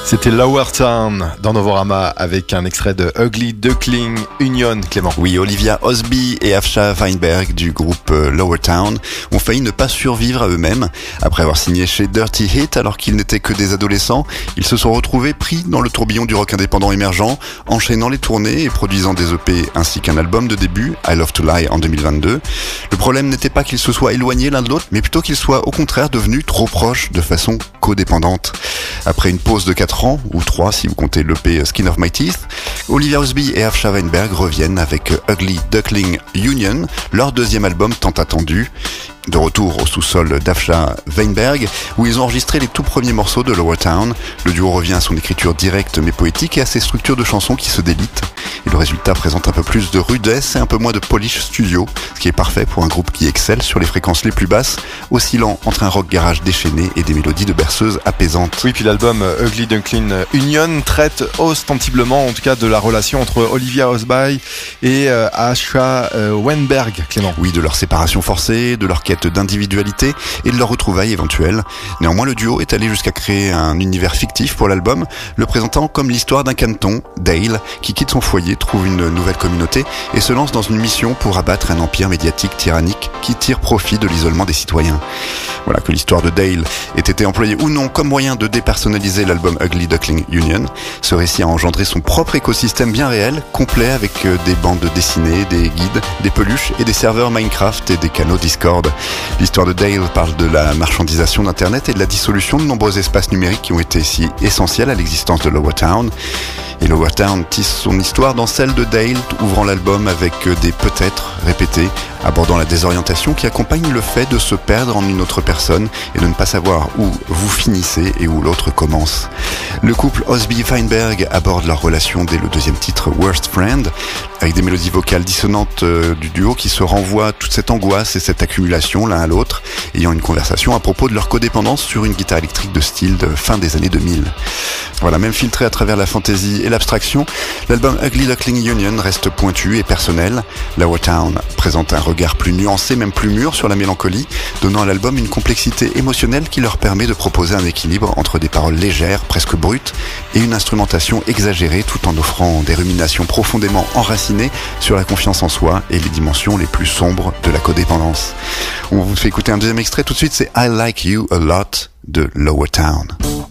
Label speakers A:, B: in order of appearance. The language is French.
A: C'était Lower Town dans Novorama avec un extrait de Ugly Duckling Union, Clément.
B: Oui, Olivia Osby et Afsha Weinberg du groupe Lower Town ont failli ne pas survivre à eux-mêmes. Après avoir signé chez Dirty Hit alors qu'ils n'étaient que des adolescents, ils se sont retrouvés pris dans le tourbillon du rock indépendant émergent, enchaînant les tournées et produisant des EP ainsi qu'un album de début, I Love to Lie en 2022. Le problème n'était pas qu'ils se soient éloignés l'un de l'autre, mais plutôt qu'ils soient au contraire devenus trop proches de façon codépendante. Après une pause de 4 ans, ou 3 si vous comptez l'EP Skin of My Teeth, Olivia Osby et Afsha Weinberg reviennent avec Ugly Duckling Union, leur deuxième album tant attendu. De retour au sous-sol d'Afsha Weinberg, où ils ont enregistré les tout premiers morceaux de Lower Town. Le duo revient à son écriture directe mais poétique et à ses structures de chansons qui se délitent. Et le résultat présente un peu plus de rudesse et un peu moins de polish studio, ce qui est parfait pour un groupe qui excelle sur les fréquences les plus basses, oscillant entre un rock garage déchaîné et des mélodies de berceuse apaisantes.
A: Oui, puis l'album Ugly Duckling Union traite ostensiblement, en tout cas, de la relation entre Olivia Osby et Afsha Weinberg, Clément.
B: Oui, de leur séparation forcée, de leur quête d'individualité et de leur retrouvailles éventuelles. Néanmoins, le duo est allé jusqu'à créer un univers fictif pour l'album, le présentant comme l'histoire d'un canton, Dale, qui quitte son foyer, trouve une nouvelle communauté et se lance dans une mission pour abattre un empire médiatique tyrannique qui tire profit de l'isolement des citoyens. Voilà, que l'histoire de Dale ait été employée ou non comme moyen de dépersonnaliser l'album Ugly Duckling Union, ce récit a engendré son propre écosystème bien réel, complet avec des bandes dessinées, des guides, des peluches et des serveurs Minecraft et des canaux Discord. L'histoire de Dale parle de la marchandisation d'Internet et de la dissolution de nombreux espaces numériques qui ont été si essentiels à l'existence de Lower Town. Et Lower Town tisse son histoire dans celle de Dale, ouvrant l'album avec des peut-être répétés, abordant la désorientation qui accompagne le fait de se perdre en une autre personne et de ne pas savoir où vous finissez et où l'autre commence. Le couple Osby-Weinberg aborde leur relation dès le deuxième titre Worst Friend, avec des mélodies vocales dissonantes du duo qui se renvoient toute cette angoisse et cette accumulation l'un à l'autre, ayant une conversation à propos de leur codépendance sur une guitare électrique de style de fin des années 2000. Voilà, même filtré à travers la fantaisie et l'abstraction, l'album Ugly Duckling Union reste pointu et personnel. Lower Town présente un regard plus nuancé, même plus mûr sur la mélancolie, donnant à l'album une complexité émotionnelle qui leur permet de proposer un équilibre entre des paroles légères, presque brutes, et une instrumentation exagérée tout en offrant des ruminations profondément enracinées sur la confiance en soi et les dimensions les plus sombres de la codépendance. On vous fait écouter un deuxième extrait tout de suite, c'est I Like You A Lot de Lower Town.